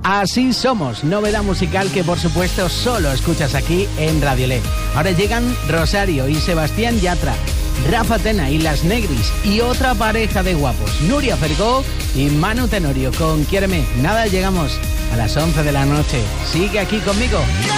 Así somos, novedad musical que por supuesto solo escuchas aquí en Radio Le. Ahora llegan Rosario y Sebastián Yatra, Rafa Tena y Las Negris y otra pareja de guapos, Nuria Fergó y Manu Tenorio con Quiéreme. Nada, llegamos a las 11 de la noche. Sigue aquí conmigo.